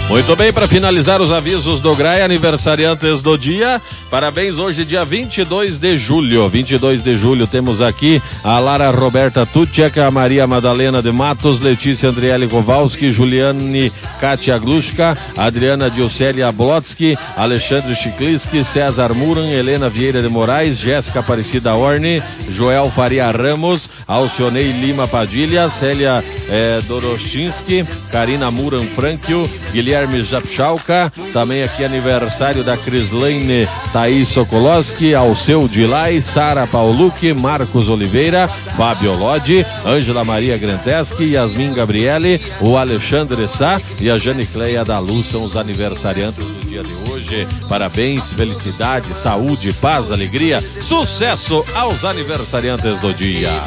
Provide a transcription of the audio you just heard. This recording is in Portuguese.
Muito bem, para finalizar os avisos do GRAI, aniversariantes do dia, parabéns hoje, dia 22 de julho. 22 de julho temos aqui a Lara Roberta Tucek, a Maria Madalena de Matos, Letícia Andriele Kowalski, Juliane Katia Glushka, Adriana Dilcélia Blotsky, Alexandre Chikliski, César Muran, Helena Vieira de Moraes, Jéssica Aparecida Orne, Joel Faria Ramos, Alcionei Lima Padilha, Célia Dorochinski, Karina Muran Frankio, Guilherme Japchalka, também aqui aniversário da Crislaine Thaís Sokolowski, Alceu Dilay, Sara Paulucci, Marcos Oliveira, Fábio Lodi, Ângela Maria Grenteski, Yasmin Gabriele, o Alexandre Sá e a Jane Cleia da Luz são os aniversariantes do dia de hoje. Parabéns, felicidade, saúde, paz, alegria, sucesso aos aniversariantes do dia.